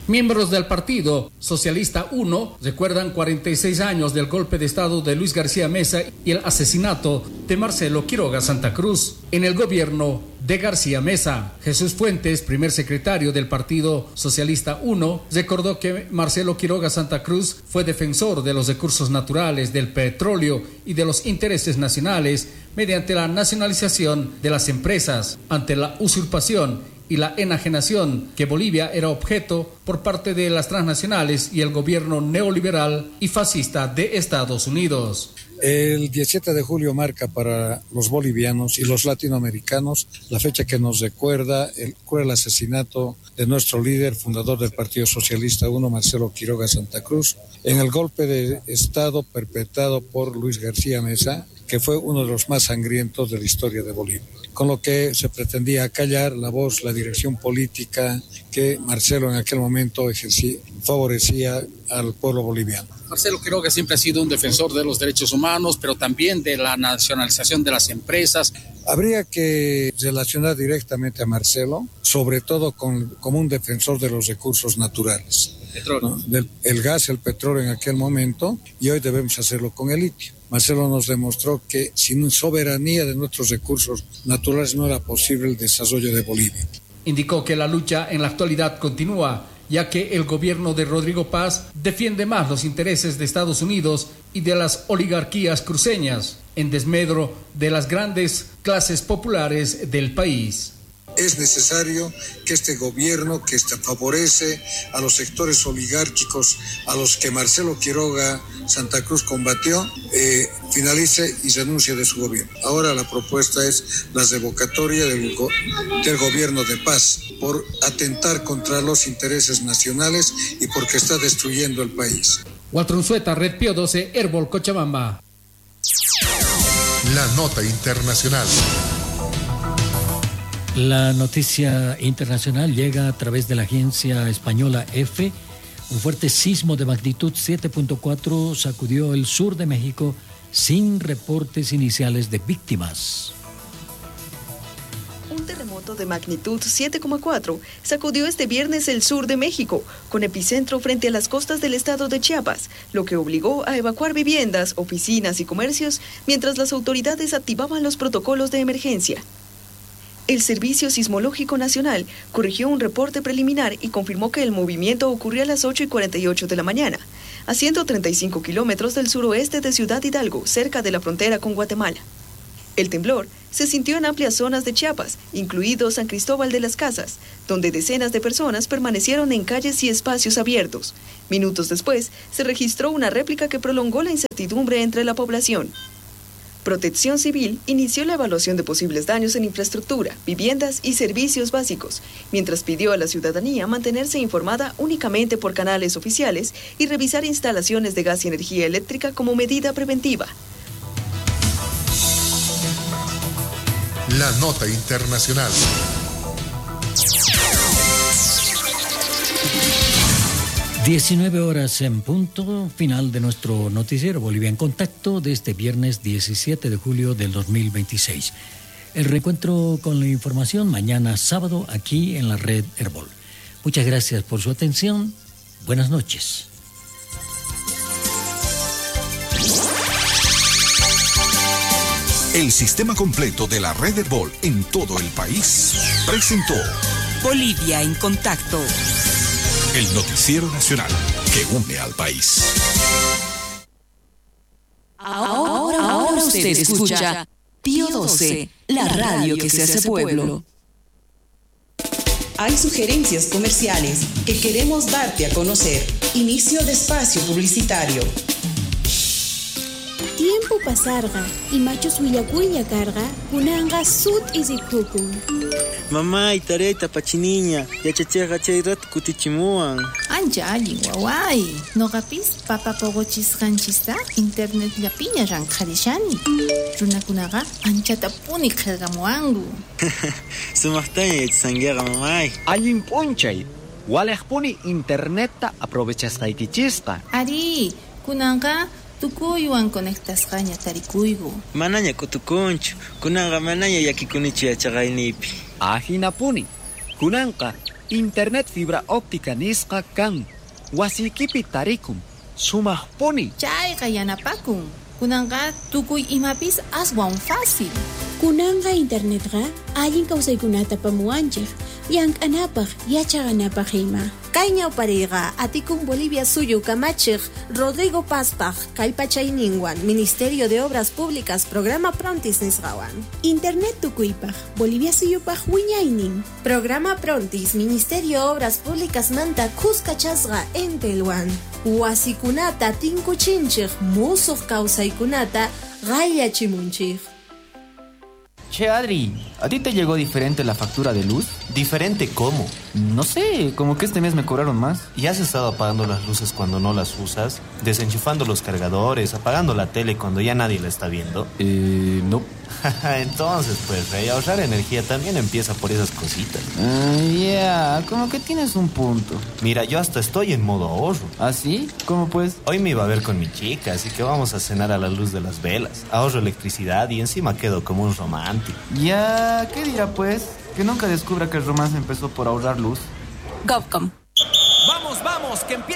Miembros del Partido Socialista 1 recuerdan 46 años del golpe de Estado de Luis García Meza y el asesinato de Marcelo Quiroga Santa Cruz en el gobierno de García Meza. Jesús Fuentes, primer secretario del Partido Socialista 1, recordó que Marcelo Quiroga Santa Cruz fue defensor de los recursos naturales, del petróleo y de los intereses nacionales mediante la nacionalización de las empresas ante la usurpación y la enajenación que Bolivia era objeto por parte de las transnacionales y el gobierno neoliberal y fascista de Estados Unidos. El 17 de julio marca para los bolivianos y los latinoamericanos la fecha que nos recuerda el cruel asesinato de nuestro líder, fundador del Partido Socialista 1, Marcelo Quiroga Santa Cruz, en el golpe de Estado perpetrado por Luis García Meza, que fue uno de los más sangrientos de la historia de Bolivia, con lo que se pretendía callar la voz, la dirección política que Marcelo en aquel momento favorecía al pueblo boliviano. Marcelo Quiroga siempre ha sido un defensor de los derechos humanos, pero también de la nacionalización de las empresas. Habría que relacionar directamente a Marcelo, sobre todo como un defensor de los recursos naturales. Petróleo. ¿No? El gas, el petróleo en aquel momento, y hoy debemos hacerlo con el litio. Marcelo nos demostró que sin soberanía de nuestros recursos naturales no era posible el desarrollo de Bolivia. Indicó que la lucha en la actualidad continúa, ya que el gobierno de Rodrigo Paz defiende más los intereses de Estados Unidos y de las oligarquías cruceñas, en desmedro de las grandes clases populares del país. Es necesario que este gobierno que favorece a los sectores oligárquicos a los que Marcelo Quiroga Santa Cruz combatió, finalice y renuncie de su gobierno. Ahora la propuesta es la revocatoria del gobierno de Paz por atentar contra los intereses nacionales y porque está destruyendo el país. Walter Unzueta, Red Pío 12, Herbol, Cochabamba. La nota internacional. La noticia internacional llega a través de la agencia española EFE. Un fuerte sismo de magnitud 7.4 sacudió el sur de México sin reportes iniciales de víctimas. Un terremoto de magnitud 7,4 sacudió este viernes el sur de México, con epicentro frente a las costas del estado de Chiapas, lo que obligó a evacuar viviendas, oficinas y comercios mientras las autoridades activaban los protocolos de emergencia. El Servicio Sismológico Nacional corrigió un reporte preliminar y confirmó que el movimiento ocurrió a las 8:48 de la mañana, a 135 kilómetros del suroeste de Ciudad Hidalgo, cerca de la frontera con Guatemala. El temblor se sintió en amplias zonas de Chiapas, incluido San Cristóbal de las Casas, donde decenas de personas permanecieron en calles y espacios abiertos. Minutos después, se registró una réplica que prolongó la incertidumbre entre la población. Protección Civil inició la evaluación de posibles daños en infraestructura, viviendas y servicios básicos, mientras pidió a la ciudadanía mantenerse informada únicamente por canales oficiales y revisar instalaciones de gas y energía eléctrica como medida preventiva. La nota internacional. $19 en punto, final de nuestro noticiero Bolivia en Contacto de este viernes 17 de julio del 2026. El reencuentro con la información mañana sábado aquí en la red Herbol. Muchas gracias por su atención. Buenas noches. El sistema completo de la red Herbol en todo el país presentó Bolivia en Contacto. El noticiero nacional que une al país. Ahora usted escucha Pío 12, la radio que se hace pueblo. Hay sugerencias comerciales que queremos darte a conocer. Inicio de espacio publicitario. Tiempo pasarga y machos huillacuilla carga, kunanga sut y zikukun. Mamá y tareta pachiniña, ya chachaga chayrat kutichimuan. Ancha allin wawai, no gapis papa pogochis ganchista, internet yapiña ranjarishani. Runakunaga anchata puni khelgamuangu. Sumachtaña yatsangiaga mamay. Allin ponchay, walejpuni interneta aprovechasqaykichista. Ari, kunanga tukuywan conectasqaña tarikuygu. Manaña kutukunchu, kunanga manaña yakikunichu yachaqaynipi. Ajinapuni, kunanqa Internet fibra óptica nisqa kan. Wasikipi tarikum. Sumaqpuni. Chayqa yanapakun. Kunanqa tukuy imapis aswan fácil. Kunanqa internetqa allin kawsaykunata pamuwanchik. Llank'anapaq, yachaqanapaq ima. Kay ñawpariqa atikun Bolivia suyu kamachiq Rodrigo Paspaq kallpachayninwan Ministerio de Obras Públicas Programa Prontis nisqawan. Internet tukuypaq Bolivia suyupaq wiñaynin. Programa Prontis Ministerio Obras Públicas manta kuskachasqa entelwan. Wasikunata tinkuchinchiq musuq kawsaykunata qallachimunchiq. Che, Adri, ¿a ti te llegó diferente la factura de luz? ¿Diferente cómo? No sé, como que este mes me cobraron más. ¿Y has estado apagando las luces cuando no las usas? ¿Desenchufando los cargadores? ¿Apagando la tele cuando ya nadie la está viendo? No. Entonces, pues, Rey, ahorrar energía también empieza por esas cositas. Ya, como que tienes un punto. Mira, yo hasta estoy en modo ahorro. ¿Ah, sí? ¿Cómo pues? Hoy me iba a ver con mi chica, así que vamos a cenar a la luz de las velas. Ahorro electricidad y encima quedo como un romántico. Ya, ¿qué dirá pues? Que nunca descubra que el romance empezó por ahorrar luz. GovCom. Vamos, que empieza.